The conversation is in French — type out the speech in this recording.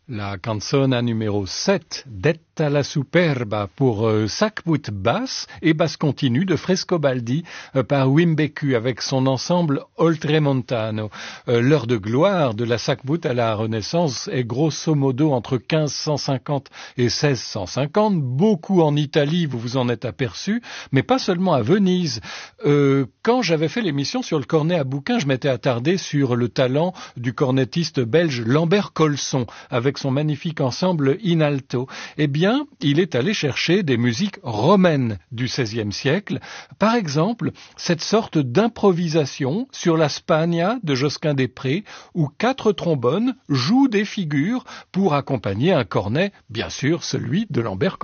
La canzone numéro 7, Detta la Superba, pour sac-bout basse et basse continue de Frescobaldi par Wim Beku avec son ensemble Oltremontano. L'heure de gloire de la sac-bout à la Renaissance est grosso modo entre 1550 et 1650, beaucoup en Italie, vous vous en êtes aperçu, mais pas seulement à Venise. Quand j'avais fait l'émission sur le cornet à bouquin, je m'étais attardé sur le talent du cornettiste belge Lambert Colson avec son magnifique ensemble in alto. Eh bien, il est allé chercher des musiques romaines du XVIe siècle. Par exemple, cette sorte d'improvisation sur la Spagna de Josquin-des-Prés, où 4 trombones jouent des figures pour accompagner un cornet, bien sûr celui de Lambert Colson.